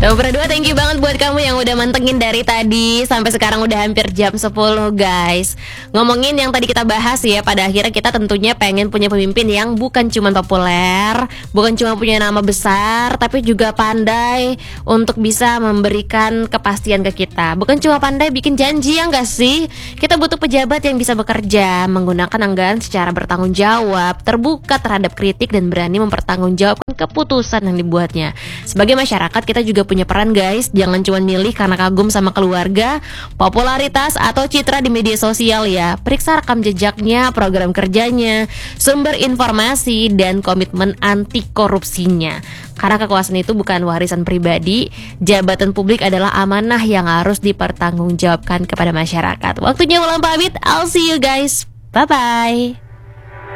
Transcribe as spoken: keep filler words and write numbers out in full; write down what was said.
Nomor dua, thank you banget buat kamu yang udah mantengin dari tadi sampai sekarang udah hampir jam sepuluh guys. Ngomongin yang tadi kita bahas ya, pada akhirnya kita tentunya pengen punya pemimpin yang bukan cuma populer, bukan cuma punya nama besar, tapi juga pandai untuk bisa memberikan kepastian ke kita. Bukan cuma pandai bikin janji, ya enggak sih? Kita butuh pejabat yang bisa bekerja, menggunakan anggaran secara bertanggung jawab, terbuka terhadap kritik dan berani mempertanggungjawabkan keputusan yang dibuatnya. Sebagai masyarakat kita juga punya peran guys, jangan cuma milih karena kagum sama keluarga, popularitas atau citra di media sosial ya. Periksa rekam jejaknya, program kerjanya, sumber informasi dan komitmen anti korupsinya. Karena kekuasaan itu bukan warisan pribadi, jabatan publik adalah amanah yang harus dipertanggungjawabkan kepada masyarakat. Waktunya ulang pamit, I'll see you guys, bye bye.